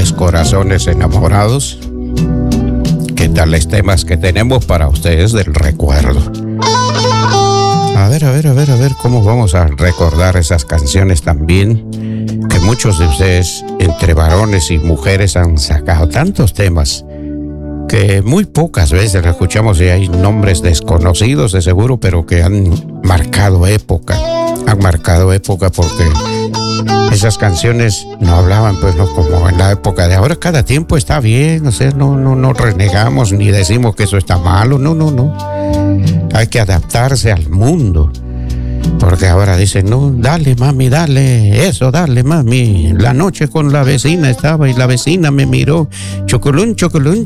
mis corazones enamorados. ¿Qué tales temas que tenemos para ustedes del recuerdo? A ver, ¿cómo vamos a recordar esas canciones también? Que muchos de ustedes, entre varones y mujeres, han sacado tantos temas que muy pocas veces lo escuchamos y hay nombres desconocidos de seguro, pero que han marcado época. Han marcado época porque esas canciones no hablaban, pues, no como en la época de ahora. Cada tiempo está bien, o sea, no renegamos ni decimos que eso está malo, no. Hay que adaptarse al mundo. Porque ahora dicen, no, dale mami, dale, eso, dale mami. La noche con la vecina estaba y la vecina me miró, chocolón.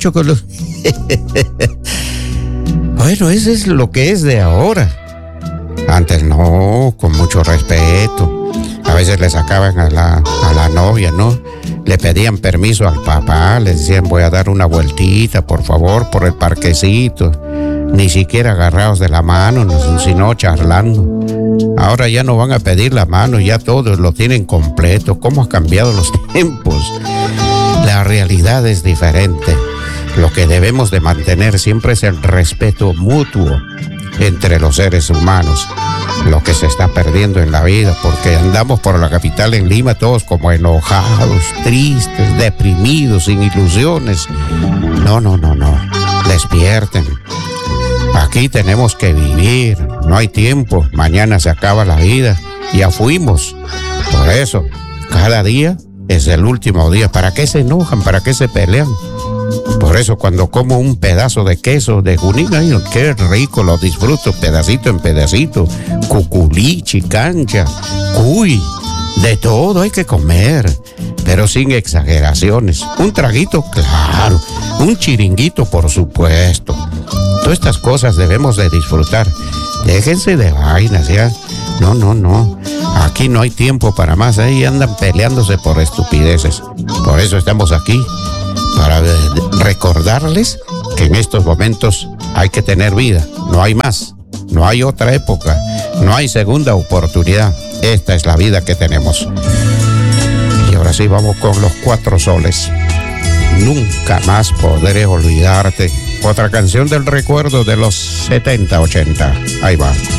Bueno, eso es lo que es de ahora. Antes no, con mucho respeto. A veces le sacaban a la novia, ¿no? Le pedían permiso al papá, le decían, voy a dar una vueltita, por favor, por el parquecito. Ni siquiera agarrados de la mano, sino charlando. Ahora ya no van a pedir la mano, ya todos lo tienen completo. ¿Cómo han cambiado los tiempos? La realidad es diferente. Lo que debemos de mantener siempre es el respeto mutuo entre los seres humanos. Lo que se está perdiendo en la vida, porque andamos por la capital en Lima todos como enojados, tristes, deprimidos, sin ilusiones. No. Despierten. Aquí tenemos que vivir, no hay tiempo, mañana se acaba la vida, ya fuimos. Por eso, cada día es el último día. ¿Para qué se enojan? ¿Para qué se pelean? Por eso cuando como un pedazo de queso de Junín, ay, qué rico, lo disfruto pedacito en pedacito. Cuculichi, cancha, cuy, de todo hay que comer, pero sin exageraciones. Un traguito, claro, un chiringuito, por supuesto. Todas estas cosas debemos de disfrutar. Déjense de vainas, ya. No. Aquí no hay tiempo para más. Ahí andan peleándose por estupideces. Por eso estamos aquí, para recordarles que en estos momentos hay que tener vida. No hay más. No hay otra época. No hay segunda oportunidad. Esta es la vida que tenemos. Y ahora sí vamos con los 4 soles. Nunca más podré olvidarte. Otra canción del recuerdo de los 70, 80. Ahí va.